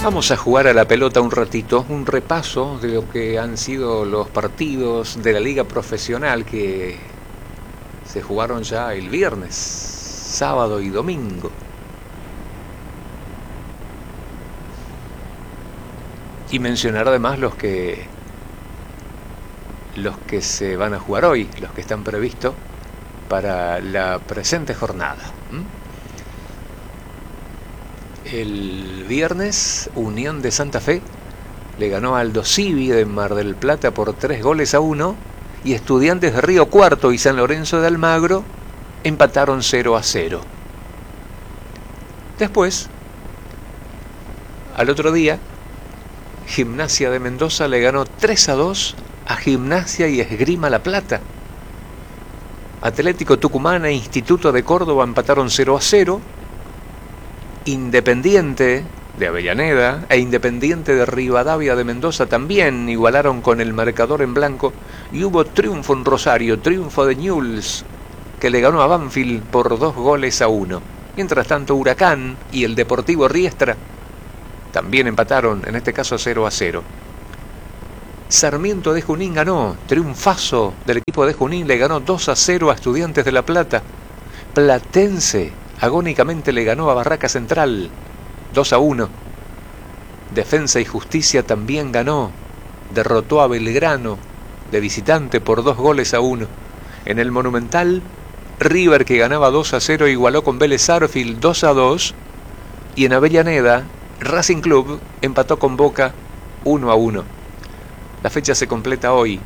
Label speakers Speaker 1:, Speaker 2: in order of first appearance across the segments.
Speaker 1: Vamos a jugar a la pelota un ratito, un repaso de lo que han sido los partidos de la liga profesional que se jugaron ya el viernes, sábado y domingo. Y mencionar además los que se van a jugar hoy, los que están previstos para la presente jornada. El viernes, Unión de Santa Fe le ganó a Aldo Civi de Mar del Plata por 3-1, y Estudiantes de Río Cuarto y San Lorenzo de Almagro empataron 0-0. Después, al otro día, Gimnasia de Mendoza le ganó 3-2 a Gimnasia y Esgrima La Plata. Atlético Tucumán e Instituto de Córdoba empataron 0-0. Independiente de Avellaneda e Independiente de Rivadavia de Mendoza también igualaron con el marcador en blanco, y hubo triunfo en Rosario, triunfo de Newell's, que le ganó a Banfield por 2-1. Mientras tanto, Huracán y el Deportivo Riestra también empataron, en este caso 0-0. Sarmiento de Junín ganó, triunfazo del equipo de Junín, le ganó 2-0 a Estudiantes de La Plata. Platense agónicamente le ganó a Barraca Central 2-1. Defensa y Justicia también ganó, derrotó a Belgrano de visitante por 2-1. En el Monumental, River, que ganaba 2-0, igualó con Vélez Sarsfield 2-2. Y en Avellaneda, Racing Club empató con Boca 1-1. La fecha se completa hoy.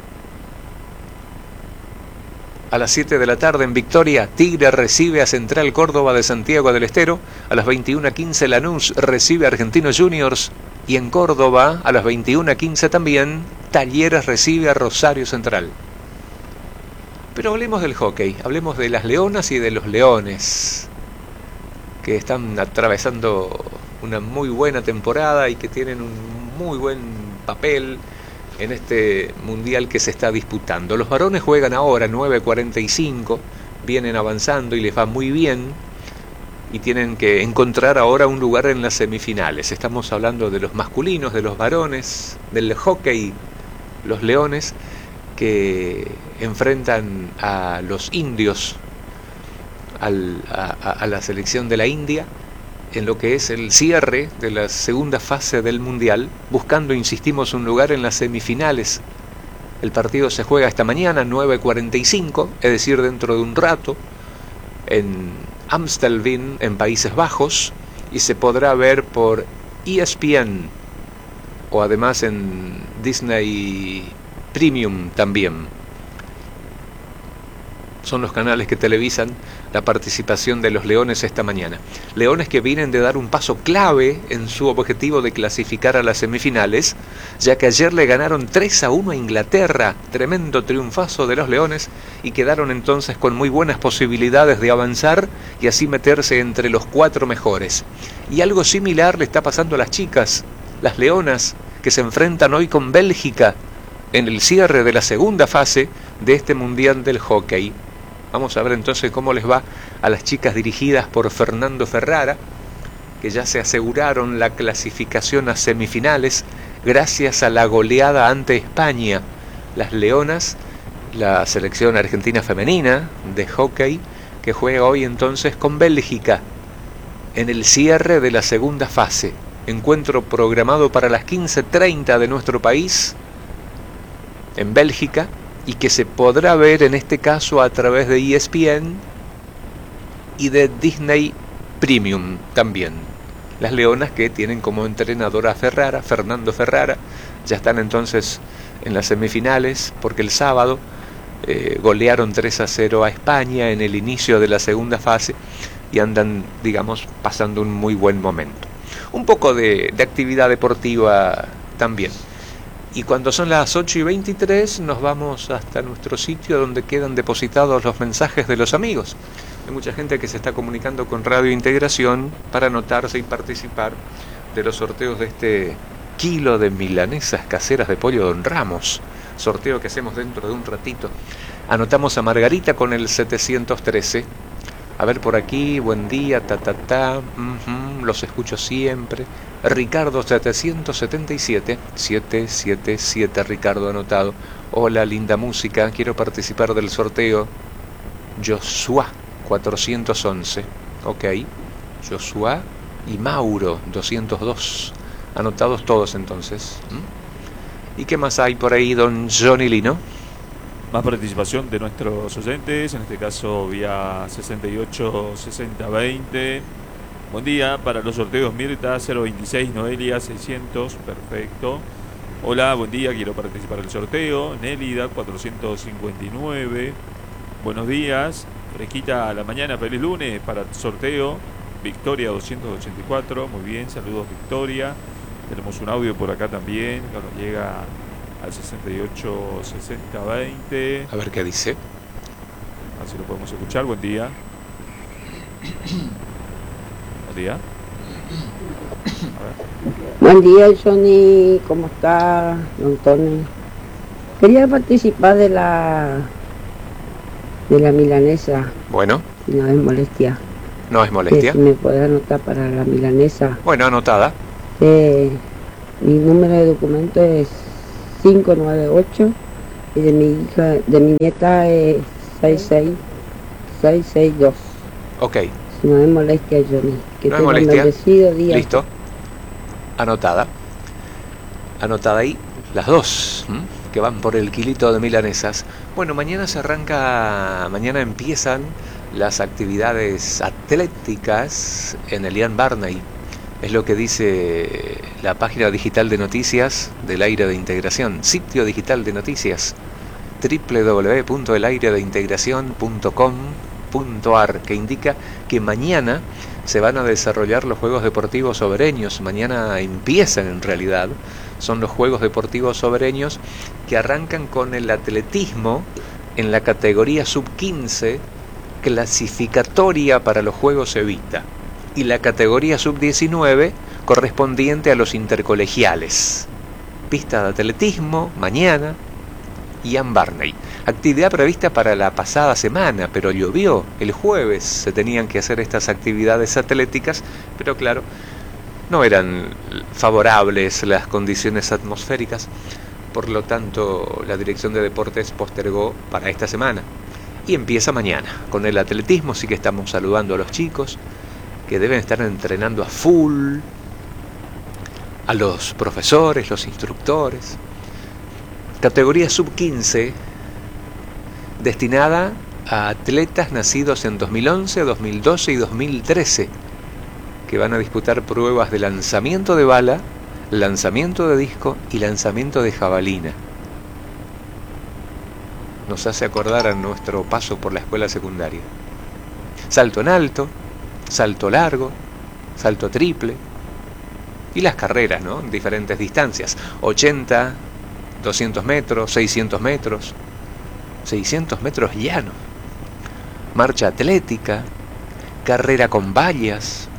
Speaker 1: A las 7 de la tarde en Victoria, Tigre recibe a Central Córdoba de Santiago del Estero. A las 21:15 Lanús recibe a Argentinos Juniors. Y en Córdoba, a las 21:15 también, Talleres recibe a Rosario Central. Pero hablemos del hockey, hablemos de las leonas y de los leones, que están atravesando una muy buena temporada y que tienen un muy buen papel en este mundial que se está disputando. Los varones juegan ahora 9:45, vienen avanzando y les va muy bien, y tienen que encontrar ahora un lugar en las semifinales. Estamos hablando de los masculinos, de los varones, del hockey, los leones, que enfrentan a los indios, a la selección de la India, en lo que es el cierre de la segunda fase del Mundial, buscando, insistimos, un lugar en las semifinales. El partido se juega esta mañana, 9:45, es decir, dentro de un rato, en Amstelveen, en Países Bajos, y se podrá ver por ESPN, o además en Disney Premium también. Son los canales que televisan la participación de los leones esta mañana. Leones que vienen de dar un paso clave en su objetivo de clasificar a las semifinales, ya que ayer le ganaron 3-1 a Inglaterra, tremendo triunfazo de los leones, y quedaron entonces con muy buenas posibilidades de avanzar y así meterse entre los 4 mejores. Y algo similar le está pasando a las chicas, las leonas, que se enfrentan hoy con Bélgica en el cierre de la segunda fase de este Mundial del Hockey. Vamos a ver entonces cómo les va a las chicas dirigidas por Fernando Ferrara, que ya se aseguraron la clasificación a semifinales gracias a la goleada ante España. Las leonas, la selección argentina femenina de hockey, que juega hoy entonces con Bélgica en el cierre de la segunda fase. Encuentro programado para las 15:30 de nuestro país en Bélgica, y que se podrá ver en este caso a través de ESPN y de Disney Premium también. Las leonas, que tienen como entrenadora a Ferrara, Fernando Ferrara, ya están entonces en las semifinales, porque el sábado golearon 3-0 a España en el inicio de la segunda fase y andan, digamos, pasando un muy buen momento. Un poco de actividad deportiva también. Y cuando son las 8:23 nos vamos hasta nuestro sitio donde quedan depositados los mensajes de los amigos. Hay mucha gente que se está comunicando con Radio Integración para anotarse y participar de los sorteos de este kilo de milanesas caseras de pollo Don Ramos. Sorteo que hacemos dentro de un ratito. Anotamos a Margarita con el 713. A ver por aquí, buen día, los escucho siempre. Ricardo 777, 777, Ricardo anotado. Hola, linda música, quiero participar del sorteo. Joshua 411, ok. Joshua y Mauro 202, anotados todos entonces. ¿Y qué más hay por ahí, don Johnny Lino?
Speaker 2: Más participación de nuestros oyentes, en este caso vía 686020. Buen día, para los sorteos Mirta 026, Noelia 600, perfecto. Hola, buen día, quiero participar del sorteo. Nélida 459. Buenos días, fresquita a la mañana, feliz lunes para el sorteo. Victoria 284, muy bien, saludos Victoria. Tenemos un audio por acá también, que nos llega al 686020.
Speaker 1: A ver qué dice.
Speaker 2: A ver si lo podemos escuchar. Buen día. Buen día. A ver.
Speaker 3: Buen día, Johnny. ¿Cómo está, don Tony? Quería participar de la milanesa.
Speaker 1: Bueno.
Speaker 3: Si no es molestia.
Speaker 1: No es molestia.
Speaker 3: Si me puede anotar para la milanesa.
Speaker 1: Bueno, anotada.
Speaker 3: Mi número de documento es 598 y de mi nieta es 662.
Speaker 1: Ok.
Speaker 3: Si no es molestia, Johnny. Que
Speaker 1: no es
Speaker 3: tenga
Speaker 1: molestia.
Speaker 3: un bendecido día.
Speaker 1: Listo. Anotada. Anotada ahí las dos, que van por el kilito de milanesas. Bueno, mañana empiezan las actividades atléticas en el Ian Barney. Es lo que dice la página digital de noticias del Aire de Integración, sitio digital de noticias, www.elairedeintegracion.com.ar, que indica que mañana se van a desarrollar los Juegos Deportivos Sobereños. Mañana empiezan, en realidad, son los Juegos Deportivos Sobereños, que arrancan con el atletismo en la categoría sub-15, clasificatoria para los Juegos Evita, y la categoría sub-19 correspondiente a los intercolegiales. Pista de atletismo mañana, Ian Barney. Actividad prevista para la pasada semana, pero llovió. El jueves se tenían que hacer estas actividades atléticas, pero claro, no eran favorables las condiciones atmosféricas. Por lo tanto, la Dirección de Deportes postergó para esta semana. Y empieza mañana con el atletismo, sí que estamos saludando a los chicos que deben estar entrenando a full, a los profesores, los instructores. Categoría sub-15, destinada a atletas nacidos en 2011, 2012 y 2013, que van a disputar pruebas de lanzamiento de bala, lanzamiento de disco y lanzamiento de jabalina. Nos hace acordar a nuestro paso por la escuela secundaria. Salto en alto, salto largo, salto triple y las carreras, ¿no? En diferentes distancias, 80, 200 metros, 600 metros, 600 metros llano, marcha atlética, carrera con vallas,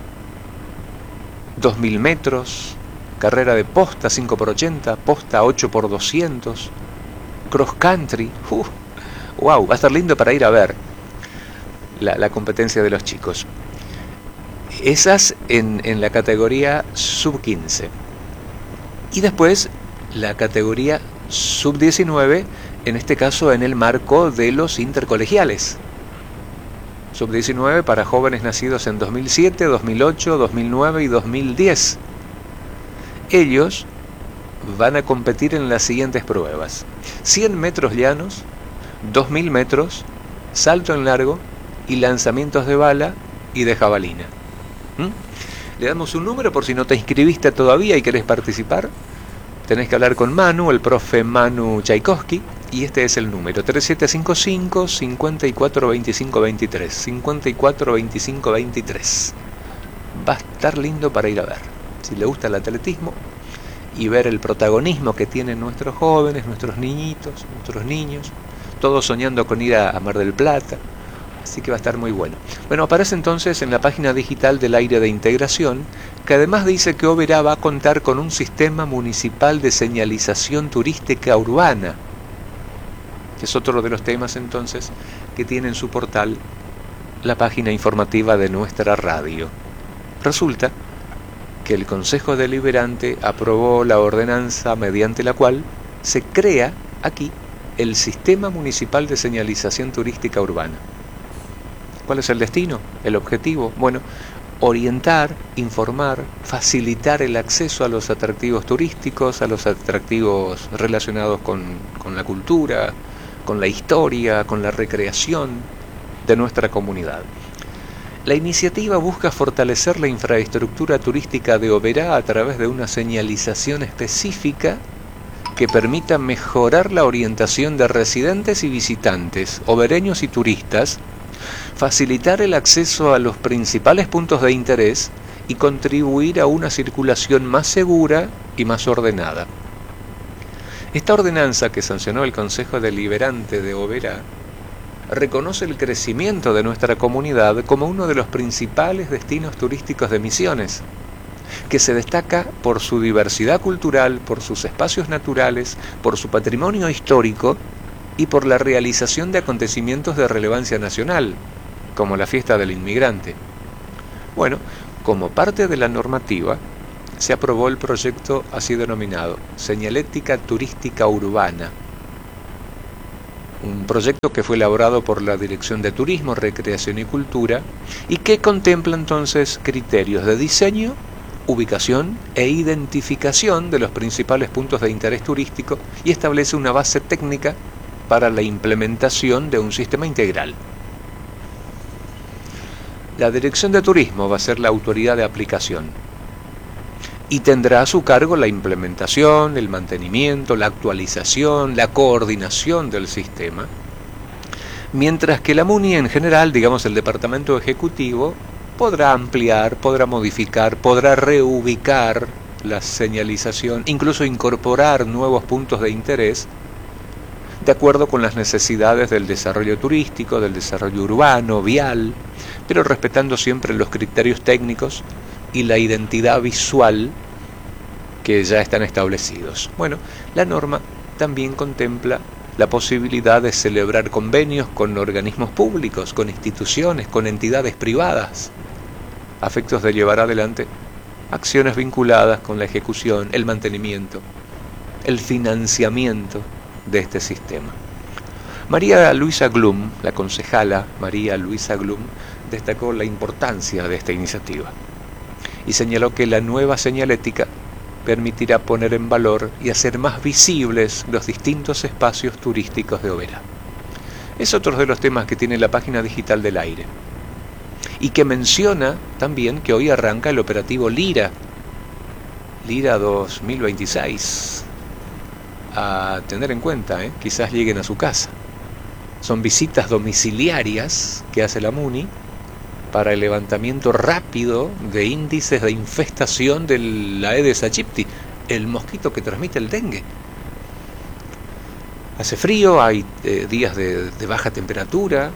Speaker 1: 2000 metros, carrera de posta 5x80, posta 8x200, cross country. Wow, va a estar lindo para ir a ver la competencia de los chicos. Esas en la categoría sub-15. Y después la categoría sub-19, en este caso en el marco de los intercolegiales. Sub-19 para jóvenes nacidos en 2007, 2008, 2009 y 2010. Ellos van a competir en las siguientes pruebas: 100 metros llanos, 2000 metros, salto en largo y lanzamientos de bala y de jabalina. Le damos un número por si no te inscribiste todavía y querés participar. Tenés que hablar con Manu, el profe Manu Tchaikovsky, y este es el número: 3755 542523, 542523. Va a estar lindo para ir a ver. Si le gusta el atletismo y ver el protagonismo que tienen nuestros jóvenes, nuestros niñitos, nuestros niños, todos soñando con ir a Mar del Plata. Así que va a estar muy bueno. Bueno, aparece entonces en la página digital del Aire de Integración, que además dice que Oberá va a contar con un sistema municipal de señalización turística urbana, que es otro de los temas entonces que tiene en su portal la página informativa de nuestra radio. Resulta que el Consejo Deliberante aprobó la ordenanza mediante la cual se crea aquí el Sistema Municipal de Señalización Turística Urbana. ¿Cuál es el destino? ¿El objetivo? Bueno, orientar, informar, facilitar el acceso a los atractivos turísticos, a los atractivos relacionados con la cultura, con la historia, con la recreación de nuestra comunidad. La iniciativa busca fortalecer la infraestructura turística de Oberá a través de una señalización específica que permita mejorar la orientación de residentes y visitantes, obereños y turistas, facilitar el acceso a los principales puntos de interés y contribuir a una circulación más segura y más ordenada. Esta ordenanza que sancionó el Consejo Deliberante de Oberá reconoce el crecimiento de nuestra comunidad como uno de los principales destinos turísticos de Misiones, que se destaca por su diversidad cultural, por sus espacios naturales, por su patrimonio histórico y por la realización de acontecimientos de relevancia nacional, como la Fiesta del Inmigrante. Bueno, como parte de la normativa, se aprobó el proyecto así denominado Señalética Turística Urbana, un proyecto que fue elaborado por la Dirección de Turismo, Recreación y Cultura y que contempla entonces criterios de diseño, ubicación e identificación de los principales puntos de interés turístico y establece una base técnica para la implementación de un sistema integral. La Dirección de Turismo va a ser la autoridad de aplicación y tendrá a su cargo la implementación, el mantenimiento, la actualización, la coordinación del sistema, mientras que la MUNI en general, digamos el Departamento Ejecutivo, podrá ampliar, podrá modificar, podrá reubicar la señalización, incluso incorporar nuevos puntos de interés de acuerdo con las necesidades del desarrollo turístico, del desarrollo urbano, vial, pero respetando siempre los criterios técnicos y la identidad visual que ya están establecidos. Bueno, la norma también contempla la posibilidad de celebrar convenios con organismos públicos, con instituciones, con entidades privadas, a efectos de llevar adelante acciones vinculadas con la ejecución, el mantenimiento, el financiamiento de este sistema. María Luisa Glum, la concejala María Luisa Glum, destacó la importancia de esta iniciativa y señaló que la nueva señalética permitirá poner en valor y hacer más visibles los distintos espacios turísticos de Oberá. Es otro de los temas que tiene la página digital del aire y que menciona también que hoy arranca el operativo Lira 2026, a tener en cuenta, quizás lleguen a su casa. Son visitas domiciliarias que hace la MUNI para el levantamiento rápido de índices de infestación de la Aedes aegypti, el mosquito que transmite el dengue. Hace frío, hay días de baja temperatura,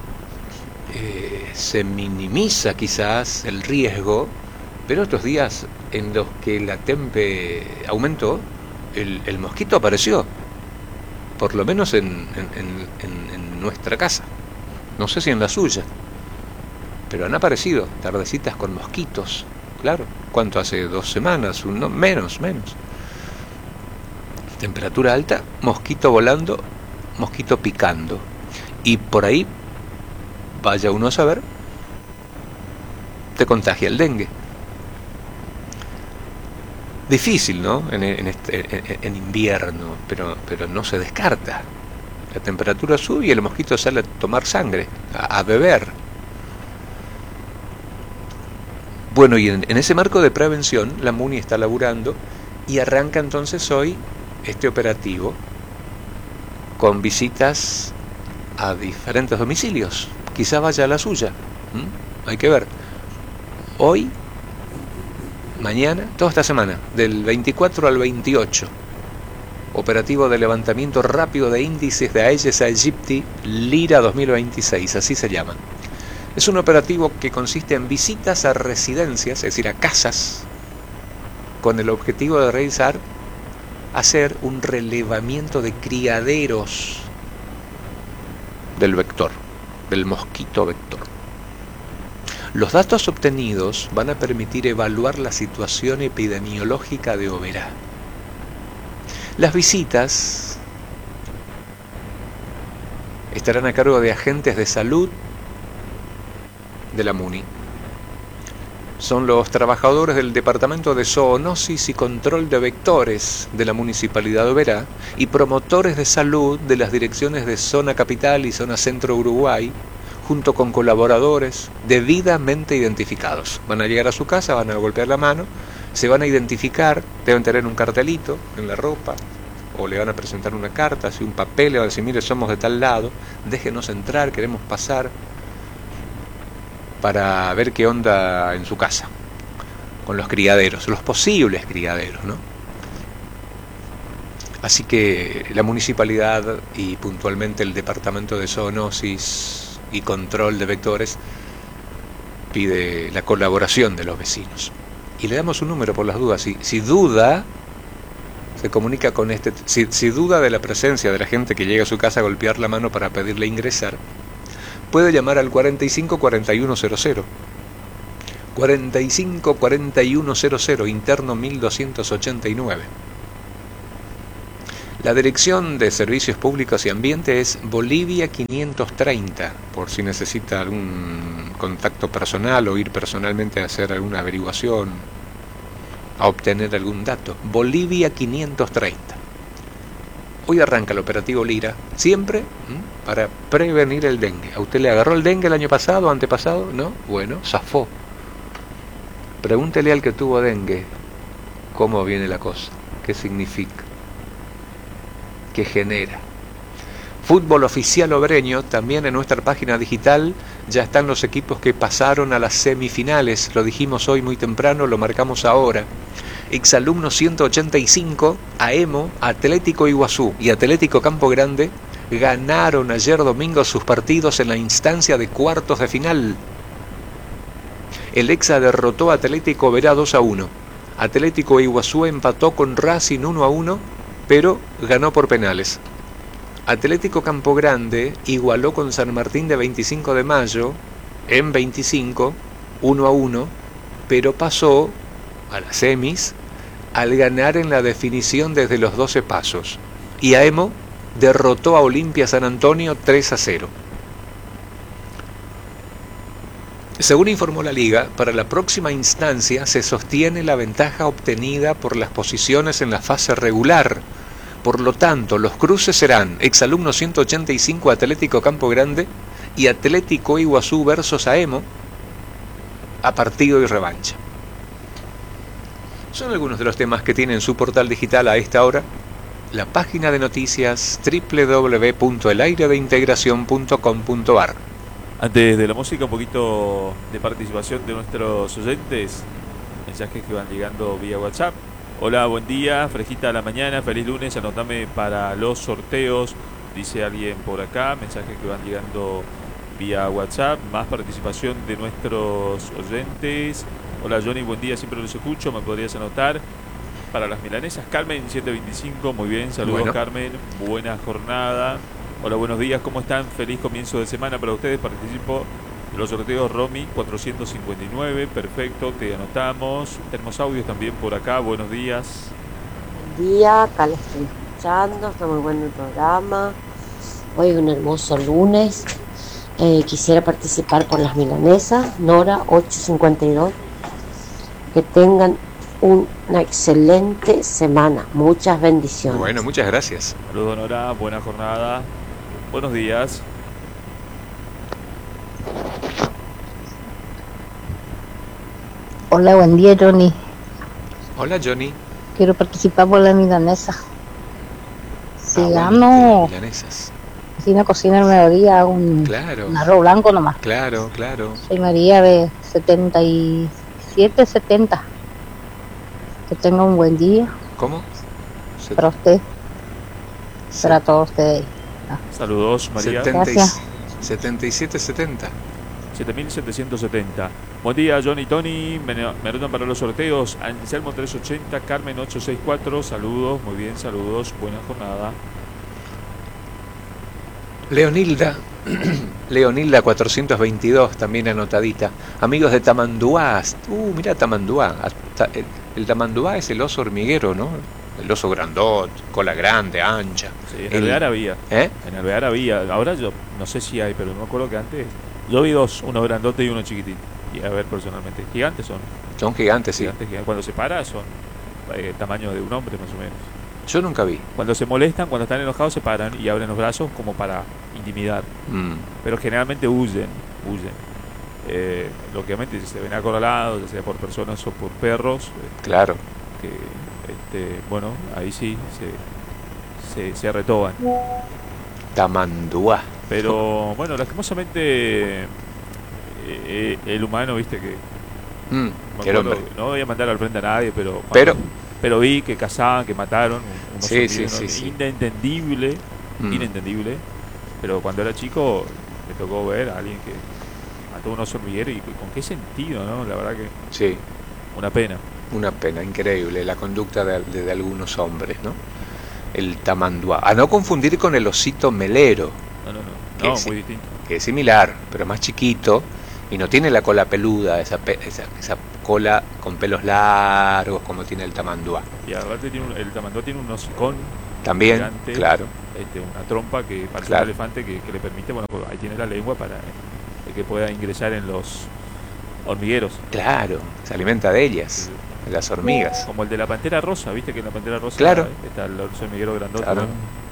Speaker 1: se minimiza quizás el riesgo, pero estos días en los que la tempe aumentó, el mosquito apareció, por lo menos en nuestra casa, no sé si en la suya, pero han aparecido tardecitas con mosquitos, claro. ¿Cuánto hace? 2 semanas, menos. Temperatura alta, mosquito volando, mosquito picando, y por ahí, vaya uno a saber, te contagia el dengue. Difícil, ¿no? En invierno, pero no se descarta. La temperatura sube y el mosquito sale a tomar sangre, a beber. Bueno, y en ese marco de prevención, la MUNI está laburando y arranca entonces hoy este operativo con visitas a diferentes domicilios. Quizá vaya a la suya. Hay que ver. Hoy, mañana, toda esta semana, del 24 al 28, operativo de levantamiento rápido de índices de Aedes aegypti Lira 2026, así se llama. Es un operativo que consiste en visitas a residencias, es decir, a casas, con el objetivo de realizar, hacer un relevamiento de criaderos del vector, del mosquito vector. Los datos obtenidos van a permitir evaluar la situación epidemiológica de Oberá. Las visitas estarán a cargo de agentes de salud de la MUNI. Son los trabajadores del Departamento de Zoonosis y Control de Vectores de la Municipalidad de Oberá y promotores de salud de las direcciones de Zona Capital y Zona Centro Uruguay, junto con colaboradores debidamente identificados. Van a llegar a su casa, van a golpear la mano, se van a identificar, deben tener un cartelito en la ropa, o le van a presentar una carta, así un papel, le van a decir, mire, somos de tal lado, déjenos entrar, queremos pasar para ver qué onda en su casa, con los criaderos, los posibles criaderos, ¿no? Así que la municipalidad y puntualmente el Departamento de Zoonosis y Control de Vectores pide la colaboración de los vecinos. Y le damos un número por las dudas. Si duda, se comunica con este. Si duda de la presencia de la gente que llega a su casa a golpear la mano para pedirle ingresar, puede llamar al 45 4100. 45 4100, interno 1289. La Dirección de Servicios Públicos y Ambiente es Bolivia 530, por si necesita algún contacto personal o ir personalmente a hacer alguna averiguación, a obtener algún dato. Bolivia 530. Hoy arranca el operativo Lira, siempre para prevenir el dengue. ¿A usted le agarró el dengue el año pasado, antepasado? ¿No? Bueno, zafó. Pregúntele al que tuvo dengue cómo viene la cosa, qué significa, qué genera. Fútbol oficial obreño, también en nuestra página digital ya están los equipos que pasaron a las semifinales. Lo dijimos hoy muy temprano, lo marcamos ahora. Exalumno 185, AEMO, Atlético Iguazú y Atlético Campo Grande ganaron ayer domingo sus partidos en la instancia de cuartos de final. El Exa derrotó a Atlético Oberá 2-1. Atlético Iguazú empató con Racing 1-1, pero ganó por penales. Atlético Campo Grande igualó con San Martín de 25 de Mayo en 25, 1-1, pero pasó a las semis al ganar en la definición desde los 12 pasos. Y AEMO derrotó a Olimpia San Antonio 3-0. Según informó la Liga, para la próxima instancia se sostiene la ventaja obtenida por las posiciones en la fase regular. Por lo tanto, los cruces serán Exalumno 185 Atlético Campo Grande y Atlético Iguazú versus AEMO a partido y revancha. Son algunos de los temas que tiene en su portal digital a esta hora la página de noticias www.elairedeintegracion.com.ar.
Speaker 2: Antes de la música, un poquito de participación de nuestros oyentes, mensajes que van llegando vía WhatsApp. Hola, buen día, fresquita a la mañana, feliz lunes, anotame para los sorteos, dice alguien por acá, mensajes que van llegando vía WhatsApp, más participación de nuestros oyentes. Hola Johnny, buen día, siempre los escucho, me podrías anotar para las milanesas. Carmen 725, muy bien, saludos bueno. Carmen, buena jornada. Hola, buenos días, ¿cómo están? Feliz comienzo de semana para ustedes, participo de los sorteos Romy 459, perfecto, te anotamos. Tenemos audios también por acá, buenos días.
Speaker 4: Buen día, acá les estoy escuchando, está muy bueno el programa. Hoy es un hermoso lunes, quisiera participar por las milanesas, Nora 852. Que tengan una excelente semana, muchas bendiciones.
Speaker 1: Bueno, muchas gracias.
Speaker 2: Saludos Nora, buena jornada, buenos días.
Speaker 5: Hola, buen día Johnny.
Speaker 1: Hola Johnny.
Speaker 5: Quiero participar por la milanesa. Si
Speaker 1: gano,
Speaker 5: si me cocina el mediodía un arroz blanco nomás.
Speaker 1: Claro.
Speaker 5: Soy María de 77-70. Que tenga un buen día.
Speaker 1: ¿Cómo?
Speaker 5: Para usted. Para todos ustedes.
Speaker 2: Saludos María.
Speaker 5: Gracias.
Speaker 1: 7770.
Speaker 2: 7770. Buen día Johnny y Tony, me anotan para los sorteos. Anselmo 380, Carmen 864, saludos, muy bien, saludos, buena jornada.
Speaker 1: Leonilda, Leonilda 422, también anotadita. Amigos de Tamanduá. Mira Tamanduá. El Tamanduá es el oso hormiguero, ¿no? El oso grandot, cola grande, ancha.
Speaker 2: Sí, en Alvear había. En Alvear había. Ahora yo no sé si hay, pero no me acuerdo que antes. Yo vi dos, uno grandote y uno chiquitito. Y a ver, personalmente. Gigantes son.
Speaker 1: Son gigantes,
Speaker 2: gigantes, sí. Cuando se para son tamaño de un hombre, más o menos.
Speaker 1: Yo nunca vi.
Speaker 2: Cuando se molestan, cuando están enojados, se paran y abren los brazos como para intimidar. Pero generalmente huyen. Lógicamente, si se ven acorralados, ya sea por personas o por perros.
Speaker 1: Claro.
Speaker 2: Bueno, ahí sí se retoban.
Speaker 1: Tamanduá.
Speaker 2: Pero bueno, lastimosamente el humano, viste que no voy a mandar al frente a nadie, pero vi que cazaban, que mataron
Speaker 1: sí.
Speaker 2: Inentendible, pero cuando era chico me tocó ver a alguien que mató a un oso hormiguero y con qué sentido, ¿no? La verdad que
Speaker 1: sí,
Speaker 2: una pena,
Speaker 1: increíble la conducta de algunos hombres, ¿no? El tamanduá, a no confundir con el osito melero,
Speaker 2: no, muy distinto,
Speaker 1: que es similar, pero más chiquito y no tiene la cola peluda, esa cola con pelos largos como tiene el tamanduá.
Speaker 2: Y aparte el tamanduá tiene un hocicón
Speaker 1: también
Speaker 2: gigante,
Speaker 1: claro,
Speaker 2: una trompa que parece un elefante que le permite, bueno, pues ahí tiene la lengua para que pueda ingresar en los hormigueros.
Speaker 1: Claro, se alimenta de ellas, de las hormigas.
Speaker 2: Como el de la pantera rosa, viste que en la pantera rosa está el hormiguero grandote.
Speaker 1: Claro.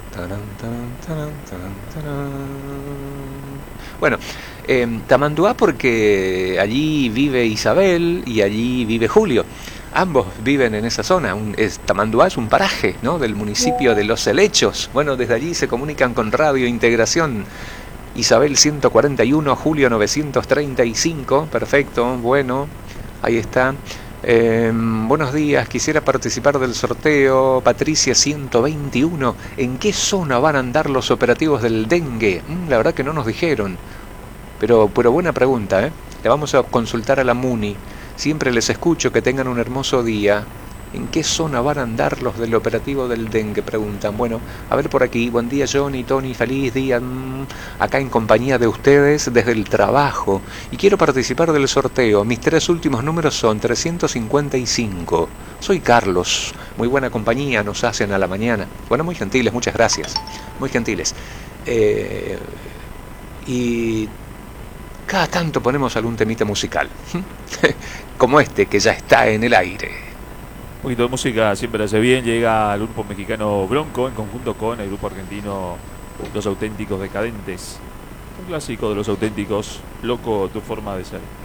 Speaker 1: Bueno, Tamanduá porque allí vive Isabel y allí vive Julio. Ambos viven en esa zona. Tamanduá es un paraje, ¿no?, del municipio de Los Helechos. Bueno, desde allí se comunican con Radio Integración. Isabel 141, Julio 935. Perfecto, bueno, ahí está. Buenos días, quisiera participar del sorteo. Patricia 121. ¿En qué zona van a andar los operativos del dengue? La verdad que no nos dijeron. Pero buena pregunta, ¿eh? Le vamos a consultar a la MUNI. Siempre les escucho, que tengan un hermoso día. ¿En qué zona van a andar los del operativo del dengue?, preguntan. Bueno, a ver por aquí. Buen día, Johnny, Tony, feliz día. Acá en compañía de ustedes desde el trabajo. Y quiero participar del sorteo. Mis 3 últimos números son 355. Soy Carlos. Muy buena compañía nos hacen a la mañana. Bueno, muy gentiles, muchas gracias. Muy gentiles. Y cada tanto ponemos algún temita musical. Como este, que ya está en el aire.
Speaker 2: Un poquito de música siempre hace bien. Llega el grupo mexicano Bronco en conjunto con el grupo argentino Los Auténticos Decadentes. Un clásico de Los Auténticos, Loco tu forma de ser.